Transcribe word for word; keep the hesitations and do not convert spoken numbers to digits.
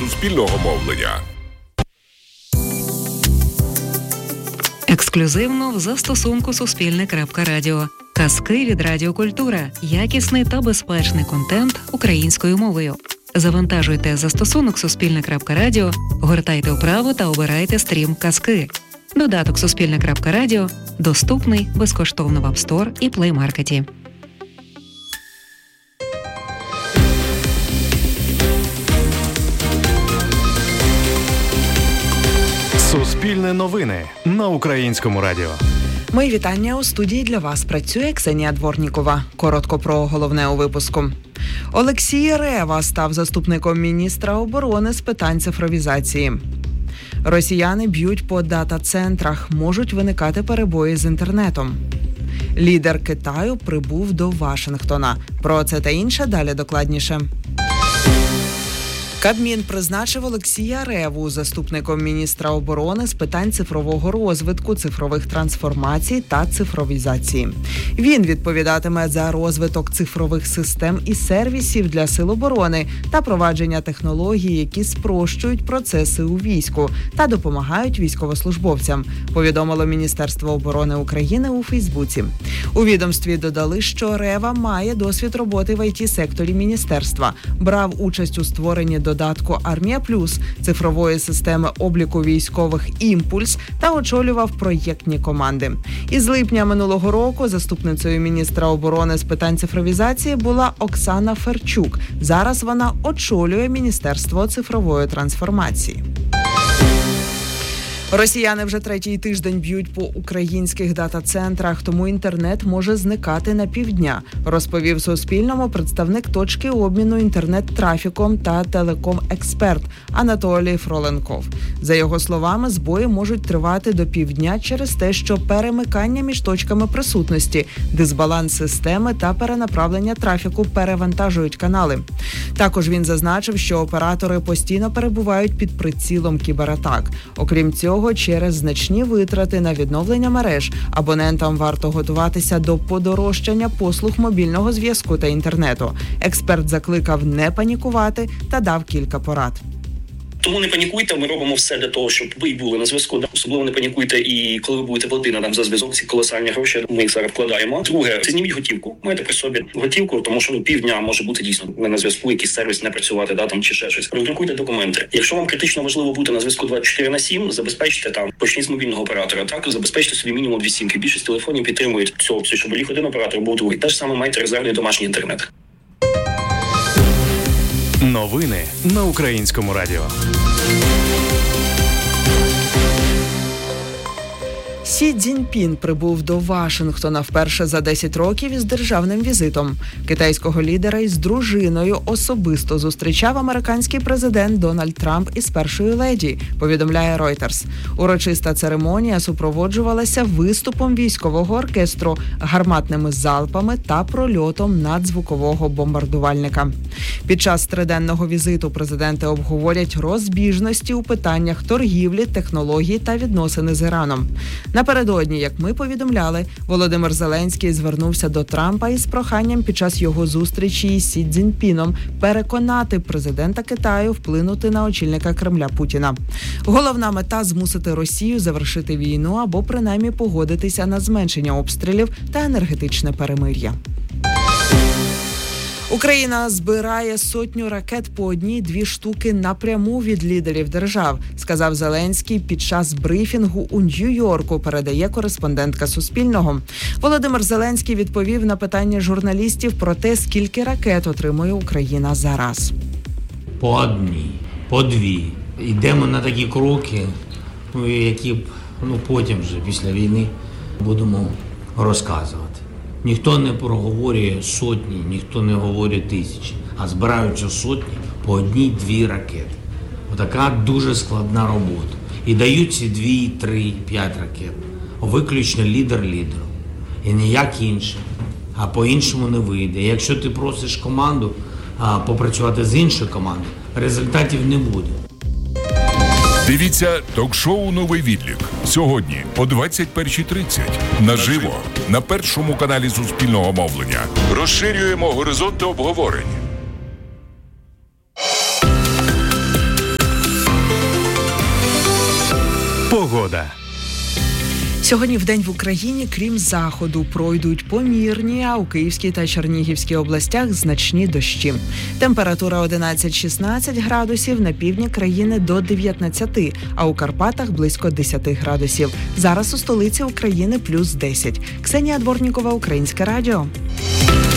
Суспільного мовлення. Ексклюзивно в застосунку Суспільне.Радіо. Казки від Радіо Культура. Якісний та безпечний контент українською мовою. Завантажуйте застосунок Суспільне.Радіо, гортайте вправо та обирайте стрім «Казки». Додаток Суспільне.Радіо доступний безкоштовно в App Store і Play Market. Суспільне новини на Українському радіо. Мої вітання. У студії для вас працює Ксенія Дворнікова. Коротко про головне у випуску. Олексій Рева став заступником міністра оборони з питань цифровізації. Росіяни б'ють по дата-центрах, можуть виникати перебої з інтернетом. Лідер Китаю прибув до Вашингтона. Про це та інше далі докладніше. Кабмін призначив Олексія Реву заступником міністра оборони з питань цифрового розвитку, цифрових трансформацій та цифровізації. Він відповідатиме за розвиток цифрових систем і сервісів для сил оборони та провадження технологій, які спрощують процеси у війську та допомагають військовослужбовцям, повідомило Міністерство оборони України у Фейсбуці. У відомстві додали, що Рева має досвід роботи в ай ті-секторі міністерства, брав участь у створенні додатку «Армія Плюс», цифрової системи обліку військових «Імпульс» та очолював проєктні команди. Із липня минулого року заступницею міністра оборони з питань цифровізації була Оксана Ферчук. Зараз вона очолює Міністерство цифрової трансформації. Росіяни вже третій тиждень б'ють по українських дата-центрах, тому інтернет може зникати на півдня, розповів Суспільному представник точки обміну інтернет-трафіком та телеком-експерт Анатолій Фроленков. За його словами, збої можуть тривати до півдня через те, що перемикання між точками присутності, дисбаланс системи та перенаправлення трафіку перевантажують канали. Також він зазначив, що оператори постійно перебувають під прицілом кібератак. Окрім цього, через значні витрати на відновлення мереж абонентам варто готуватися до подорожчання послуг мобільного зв'язку та інтернету. Експерт закликав не панікувати та дав кілька порад. Тому не панікуйте, ми робимо все для того, щоб ви були на зв'язку. Особливо не панікуйте, і коли ви будете платити нам за зв'язок, ці колосальні гроші, ми їх зараз вкладаємо. Друге, це зніміть готівку. Маєте при собі готівку, тому що ну, півдня може бути дійсно ви на зв'язку, якийсь сервіс не працювати, да, там, чи ще щось. Роздрукуйте документи. Якщо вам критично важливо бути на зв'язку двадцять чотири на сім, забезпечте там, почніть з мобільного оператора, так, забезпечте собі мінімум дві сімки. Більшість телефонів підтримують цю опцію, щоб ліг один оператор був другий. Те ж саме майте резервний домашній інтернет. Новини на Українському радіо. Сі Цзіньпін прибув до Вашингтона вперше за десять років із державним візитом. Китайського лідера із дружиною особисто зустрічав американський президент Дональд Трамп із першою леді, повідомляє Reuters. Урочиста церемонія супроводжувалася виступом військового оркестру, гарматними залпами та прольотом надзвукового бомбардувальника. Під час триденного візиту президенти обговорять розбіжності у питаннях торгівлі, технологій та відносини з Іраном. Напередодні, як ми повідомляли, Володимир Зеленський звернувся до Трампа із проханням під час його зустрічі із Сі Цзіньпіном переконати президента Китаю вплинути на очільника Кремля Путіна. Головна мета – змусити Росію завершити війну або принаймні погодитися на зменшення обстрілів та енергетичне перемир'я. Україна збирає сотню ракет по одній-дві штуки напряму від лідерів держав, сказав Зеленський під час брифінгу у Нью-Йорку, передає кореспондентка Суспільного. Володимир Зеленський відповів на питання журналістів про те, скільки ракет отримує Україна зараз. По одній, по дві. Йдемо на такі кроки, які ну, потім вже після війни будемо розказувати. Ніхто не проговорює сотні, ніхто не говорить тисячі, а збираються сотні по одній-дві ракети. Отака дуже складна робота. І дають ці дві, три, п'ять ракет. Виключно лідер лідеру. І ніяк інше. А по-іншому не вийде. Якщо ти просиш команду а, попрацювати з іншою командою, результатів не буде. Дивіться ток-шоу «Новий відлік» сьогодні о двадцять перша тридцять. Наживо на першому каналі Суспільного мовлення. Розширюємо горизонти обговорень. Погода. Сьогодні вдень в Україні, крім заходу, пройдуть помірні, а у Київській та Чернігівській областях значні дощі. Температура одинадцять-шістнадцять градусів, на півдні країни до дев'ятнадцяти, а у Карпатах близько десяти градусів. Зараз у столиці України плюс десять. Ксенія Дворнікова, Українське радіо.